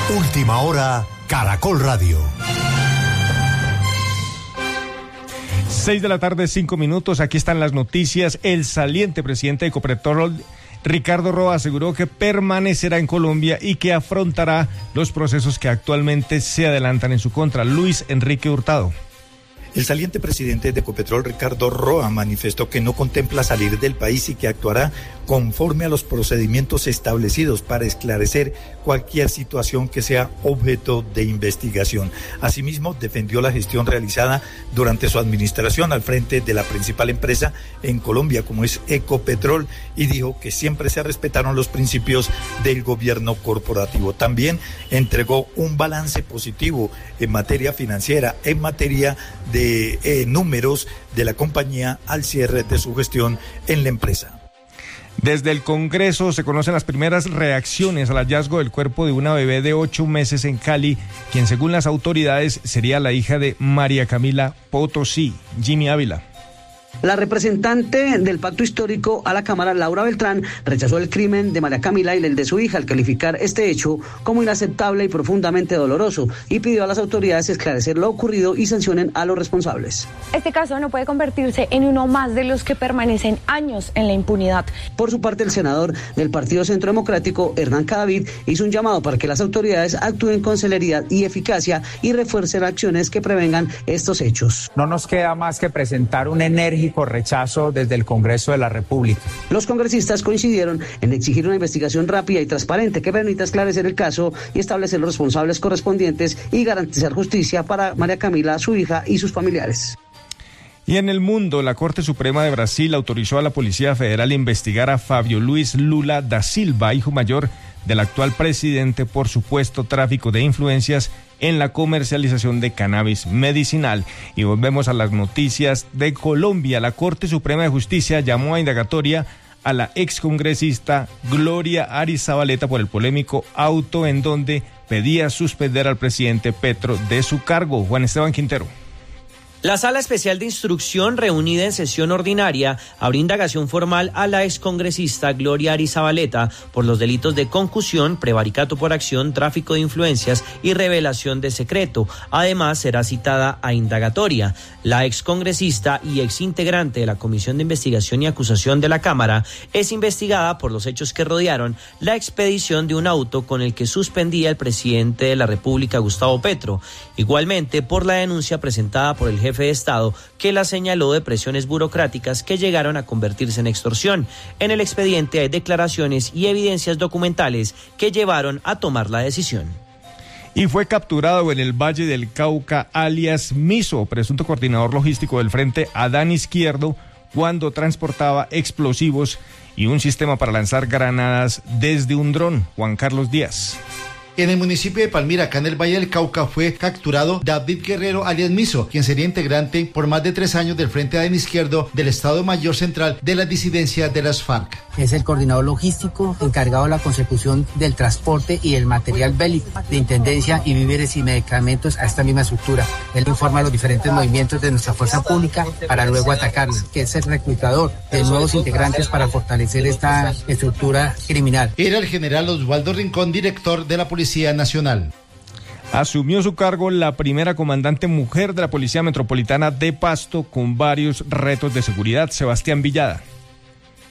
Última hora, Caracol Radio. 6:05 p.m. Aquí están las noticias. El saliente presidente de Ecopetrol, Ricardo Roa, aseguró que permanecerá en Colombia y que afrontará los procesos que actualmente se adelantan en su contra. Luis Enrique Hurtado. El saliente presidente de Ecopetrol, Ricardo Roa, manifestó que no contempla salir del país y que actuará conforme a los procedimientos establecidos para esclarecer cualquier situación que sea objeto de investigación. Asimismo, defendió la gestión realizada durante su administración al frente de la principal empresa en Colombia, como es Ecopetrol, y dijo que siempre se respetaron los principios del gobierno corporativo. También entregó un balance positivo en materia financiera, en materia de números de la compañía al cierre de su gestión en la empresa. Desde el Congreso se conocen las primeras reacciones al hallazgo del cuerpo de una bebé de 8 meses en Cali, quien según las autoridades sería la hija de María Camila Potosí. Jimmy Ávila. La representante del Pacto Histórico a la Cámara, Laura Beltrán, rechazó el crimen de María Camila y el de su hija al calificar este hecho como inaceptable y profundamente doloroso, y pidió a las autoridades esclarecer lo ocurrido y sancionen a los responsables. Este caso no puede convertirse en uno más de los que permanecen años en la impunidad. Por su parte, el senador del Partido Centro Democrático, Hernán Cadavid, hizo un llamado para que las autoridades actúen con celeridad y eficacia y refuercen acciones que prevengan estos hechos. No nos queda más que presentar un enérgico rechazo desde el Congreso de la República. Los congresistas coincidieron en exigir una investigación rápida y transparente que permita esclarecer el caso y establecer los responsables correspondientes y garantizar justicia para María Camila, su hija y sus familiares. Y en el mundo, la Corte Suprema de Brasil autorizó a la Policía Federal a investigar a Fábio Luiz Lula da Silva, hijo mayor del actual presidente, por supuesto tráfico de influencias en la comercialización de cannabis medicinal. Y volvemos a las noticias de Colombia. La Corte Suprema de Justicia llamó a indagatoria a la excongresista Gloria Arizabaleta por el polémico auto en donde pedía suspender al presidente Petro de su cargo. Juan Esteban Quintero. La Sala Especial de Instrucción, reunida en sesión ordinaria, abrió indagación formal a la excongresista Gloria Arizabaleta por los delitos de concusión, prevaricato por acción, tráfico de influencias y revelación de secreto. Además, será citada a indagatoria. La excongresista y exintegrante de la Comisión de Investigación y Acusación de la Cámara es investigada por los hechos que rodearon la expedición de un auto con el que suspendía el presidente de la República, Gustavo Petro. Igualmente, por la denuncia presentada por el jefe de Estado, que la señaló de presiones burocráticas que llegaron a convertirse en extorsión. En el expediente hay declaraciones y evidencias documentales que llevaron a tomar la decisión. Y fue capturado en el Valle del Cauca, alias Miso, presunto coordinador logístico del Frente Adán Izquierdo, cuando transportaba explosivos y un sistema para lanzar granadas desde un dron. Juan Carlos Díaz. En el municipio de Palmira, acá en el Valle del Cauca, fue capturado David Guerrero alias Miso, quien sería integrante por más de 3 años del Frente Adán Izquierdo del Estado Mayor Central de las disidencias de las FARC. Es el coordinador logístico encargado de la consecución del transporte y el material bélico de intendencia y víveres y medicamentos a esta misma estructura. Él informa los diferentes movimientos de nuestra fuerza pública para luego atacarla, que es el reclutador de nuevos integrantes para fortalecer esta estructura criminal. Era el general Osvaldo Rincón, director de la Policía Nacional. Asumió su cargo la primera comandante mujer de la Policía Metropolitana de Pasto, con varios retos de seguridad. Sebastián Villada.